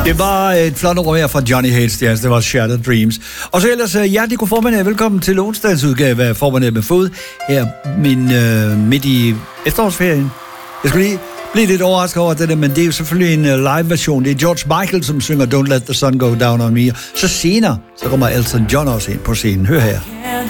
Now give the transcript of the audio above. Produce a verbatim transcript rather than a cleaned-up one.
Det var et flot ord her fra Johnny Hates Jazz. Det var Shattered Dreams. Og så ellers hjertelig god formiddag. Velkommen til onsdagens udgave af Formiddag med Fod her min, øh, midt i efterårsferien. Jeg skulle lige blive lidt overrasket over det der, men det er jo selvfølgelig en live-version. Det er George Michael, som synger Don't Let the Sun Go Down on Me. Så senere, så kommer Elton John også ind på scenen. Hør her.